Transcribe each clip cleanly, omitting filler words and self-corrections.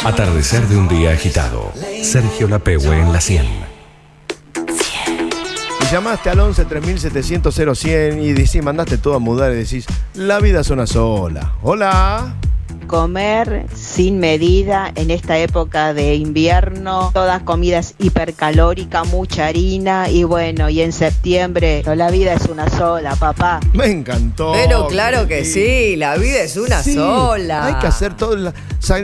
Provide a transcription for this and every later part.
Atardecer de un día agitado. Sergio Lapehue en la 100. Y llamaste al 11 3700 0100 y decís, mandaste todo a mudar y decís, la vida es una sola. Hola. Comer sin medida en esta época de invierno, todas comidas hipercalóricas, mucha harina y bueno, y en septiembre, pero la vida es una sola, papá. Me encantó. Pero claro que sí, la vida es una sola. Hay que hacer todo.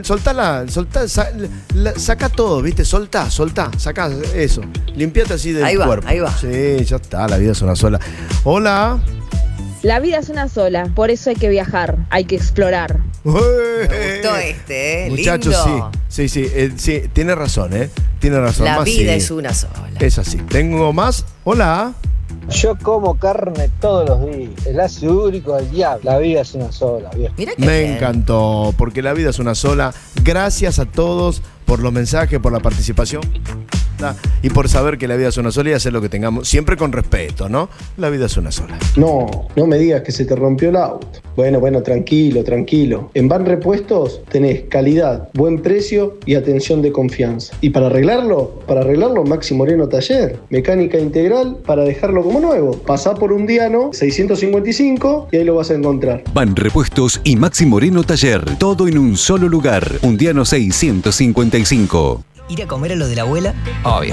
Saca todo, ¿viste? Soltá, sacá eso. Limpiate así del cuerpo. Ahí va. Sí, ya está, la vida es una sola. Hola. La vida es una sola, por eso hay que viajar, hay que explorar. Me gustó Muchachos, lindo. sí, tiene razón, Tiene razón. La más vida sí. es una sola. Es así. Tengo más. Hola. Yo como carne todos los días. El ácido úrico del diablo. La vida es una sola, viejo. Mirá qué Me bien. encantó, porque la vida es una sola. Gracias a todos por los mensajes, por la participación y por saber que la vida es una sola y hacer lo que tengamos, siempre con respeto, ¿no? La vida es una sola. No me digas que se te rompió el auto. Bueno, tranquilo. En Van Repuestos tenés calidad, buen precio y atención de confianza. Y para arreglarlo, Maxi Moreno Taller. Mecánica integral para dejarlo como nuevo. Pasá por Undiano 655 y ahí lo vas a encontrar. Van Repuestos y Maxi Moreno Taller. Todo en un solo lugar. Undiano 655. ¿Ir a comer a lo de la abuela? Obvio.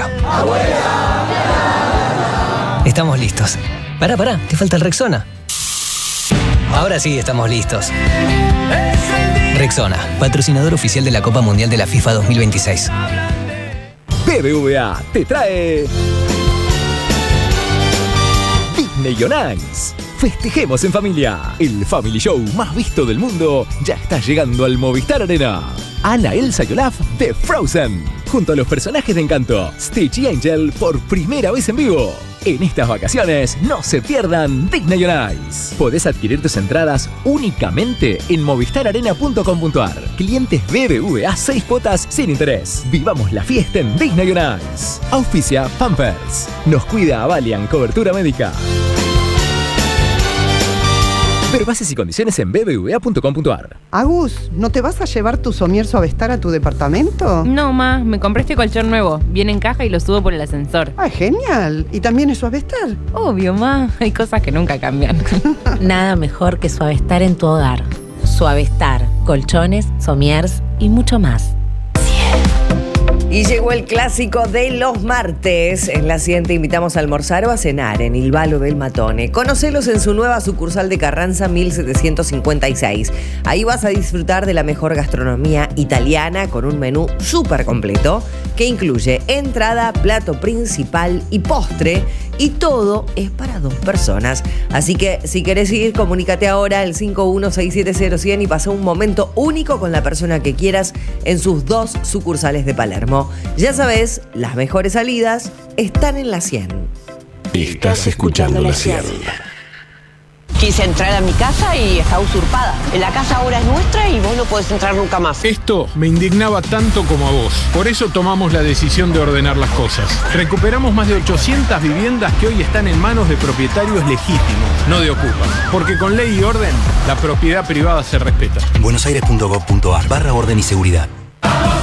¡Abuela! Estamos listos. Pará, te falta el Rexona. Ahora sí estamos listos. Rexona, patrocinador oficial de la Copa Mundial de la FIFA 2026. BBVA te trae Disney on Ice. Festejemos en familia. El Family Show más visto del mundo ya está llegando al Movistar Arena. Anna, Elsa y Olaf de Frozen, junto a los personajes de Encanto, Stitch y Angel por primera vez en vivo. En estas vacaciones no se pierdan Disney on Ice. Podés adquirir tus entradas únicamente en movistararena.com.ar. Clientes BBVA 6 cuotas sin interés. Vivamos la fiesta en Disney on Ice. Auspicia Pampers. Nos cuida Avalian Cobertura Médica. Ver bases y condiciones en bbva.com.ar. Agus, ¿no te vas a llevar tu somier Suavestar a tu departamento? No, ma, me compré este colchón nuevo. Viene en caja y lo subo por el ascensor. ¡Ah, genial! ¿Y también es Suavestar? Obvio, ma. Hay cosas que nunca cambian. Nada mejor que Suavestar en tu hogar. Suavestar, colchones, somiers y mucho más. Y llegó el clásico de los martes. En la 100 te invitamos a almorzar o a cenar en Il Valo del Matone. Conocelos en su nueva sucursal de Carranza 1756. Ahí vas a disfrutar de la mejor gastronomía italiana con un menú súper completo que incluye entrada, plato principal y postre. Y todo es para 2 personas. Así que si querés ir, comunícate ahora al 51670100 y pasa un momento único con la persona que quieras en sus 2 sucursales de Palermo. Ya sabes, las mejores salidas están en la 100. Estás escuchando la 100. Quise entrar a mi casa y está usurpada. La casa ahora es nuestra y vos no podés entrar nunca más. Esto me indignaba tanto como a vos. Por eso tomamos la decisión de ordenar las cosas. Recuperamos más de 800 viviendas que hoy están en manos de propietarios legítimos, no de ocupas. Porque con ley y orden, la propiedad privada se respeta. buenosaires.gov.ar/orden y seguridad.